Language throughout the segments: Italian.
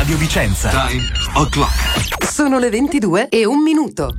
Radio Vicenza. Time o'clock. Sono le 22:01.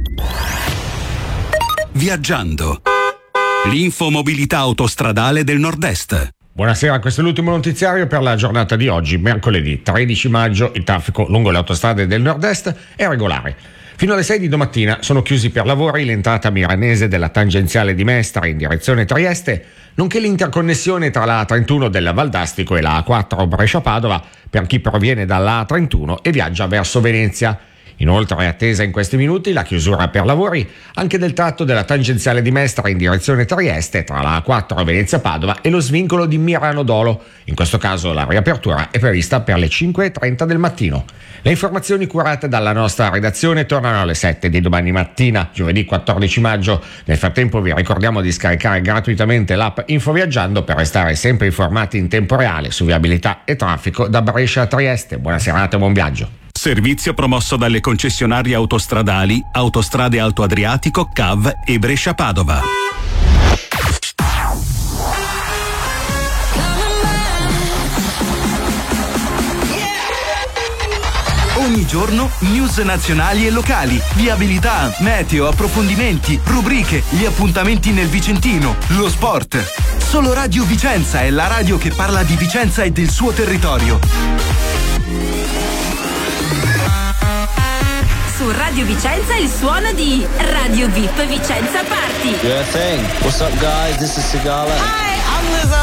Viaggiando. L'infomobilità autostradale del Nord-Est. Buonasera, questo è l'ultimo notiziario per la giornata di oggi, mercoledì 13 maggio. Il traffico lungo le autostrade del Nord-Est è regolare. Fino alle 6 di domattina sono chiusi per lavori l'entrata milanese della tangenziale di Mestre in direzione Trieste, nonché l'interconnessione tra la A31 della Valdastico e la A4 Brescia-Padova per chi proviene dalla A31 e viaggia verso Venezia. Inoltre è attesa in questi minuti la chiusura per lavori anche del tratto della tangenziale di Mestre in direzione Trieste tra la A4 Venezia-Padova e lo svincolo di Mirano Dolo. In questo caso la riapertura è prevista per le 5:30 del mattino. Le informazioni curate dalla nostra redazione tornano alle 7 di domani mattina, giovedì 14 maggio. Nel frattempo vi ricordiamo di scaricare gratuitamente l'app Infoviaggiando per restare sempre informati in tempo reale su viabilità e traffico da Brescia a Trieste. Buona serata e buon viaggio. Servizio promosso dalle concessionarie autostradali Autostrade Alto Adriatico, CAV e Brescia-Padova. Ogni giorno news nazionali e locali, viabilità, meteo, approfondimenti, rubriche, gli appuntamenti nel Vicentino, lo sport. Solo Radio Vicenza è la radio che parla di Vicenza e del suo territorio. Su Radio Vicenza il suono di Radio VIP Vicenza Party. Yeah, thing. What's up, guys? This is Sigala.